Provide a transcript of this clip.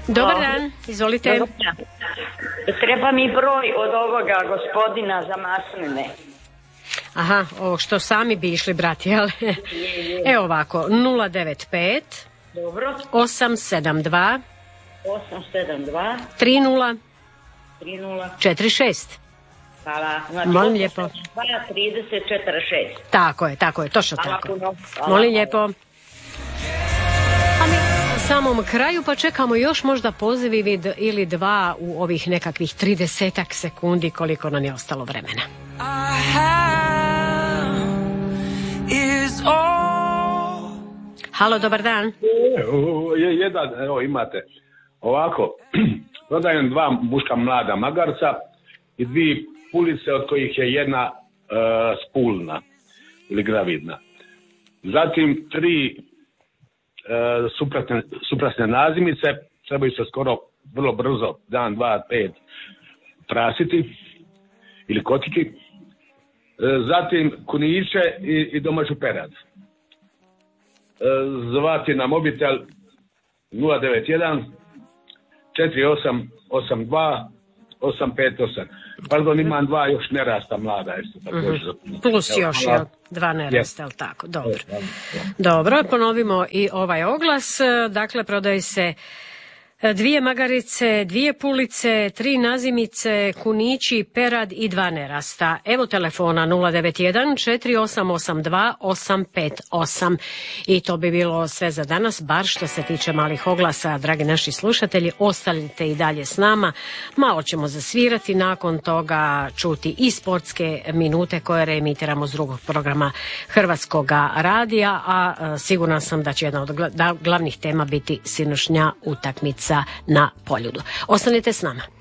Dobar dan, izvolite. Treba mi broj od ovoga gospodina za masline. Aha, ovo što sami bi išli brati, jel? Evo ovako, 095 Dobro. 872 872 30 30 46. Hvala. Znači, Molim lijepo. 2 30 46. Tako je, točno Hvala tako. puno. Hvala. Molim lijepo. A mi na samom kraju pa čekamo još možda ili dva u ovih nekakvih 30 sekundi koliko nam je ostalo vremena. Halo, dobar dan. Evo imate. Ovako, prodajem 2 muška mlada magarca i 2 pulice od kojih je jedna spulna ili gravidna. Zatim 3 suprasne nazimice, trebaju se skoro vrlo brzo, 1, 2, 5 prasiti ili kotiki. Zatim kuniće i domaću perad. Zvati na mobitel 091 4882 858. Pardon, imam 2 još nerasta mlada. Plus još 2 nerasta, jel tako? Dobro, ponovimo i ovaj oglas. Dakle, prodaju se 2 magarice, 2 pulice, 3 nazimice, kunići, perad i 2 nerasta. Evo telefona 091 4882 858. I to bi bilo sve za danas, bar što se tiče malih oglasa. Dragi naši slušatelji, ostanite i dalje s nama. Malo ćemo zasvirati, nakon toga čuti i sportske minute koje reemitiramo s drugog programa Hrvatskog radija, a sigurna sam da će jedna od glavnih tema biti sinoćnja utakmica na Poljudu. Ostanite s nama.